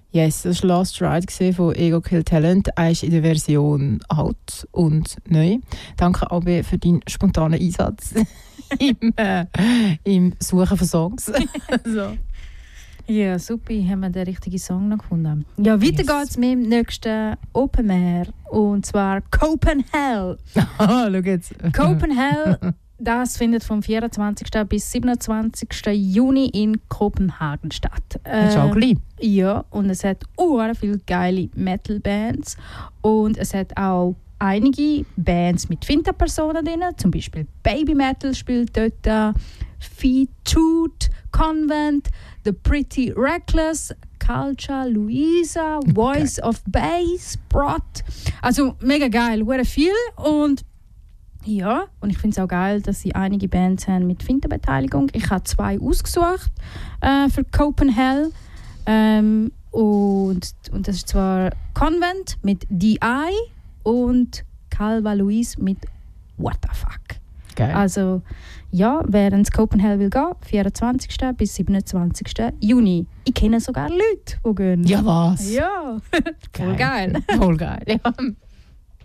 Yes, das war Last Ride von Ego Kill Talent. Er ist in der Version alt und neu. Danke, Abi, für deinen spontanen Einsatz im Suchen von Songs. So. Ja, super, haben wir den richtigen Song noch gefunden. Ja, weiter geht's mit dem nächsten Open Air. Und zwar Copenhagen. Schau jetzt. Copenhagen, das findet vom 24. bis 27. Juni in Kopenhagen statt. Ist auch gleich. Ja, und es hat viele geile Metal-Bands. Und es hat auch einige Bands mit Finta-Personen drin. Zum Beispiel Baby Metal spielt dort, Feet Tooth, Convent, The Pretty Reckless, Culture, Louisa, Voice of Bass, Brot. Also mega geil, sehr viel. Und ja, und ich finde es auch geil, dass sie einige Bands haben mit Finta-Beteiligung. Ich habe 2 ausgesucht für Copenhagen. Und das ist zwar Convent mit DI und Calva Louise mit What the Fuck. Geil. Also ja, wer ins Copenhagen will gehen, 24. bis 27. Juni. Ich kenne sogar Leute, die gehen. Ja, was? Ja, voll geil. Voll geil. Ja.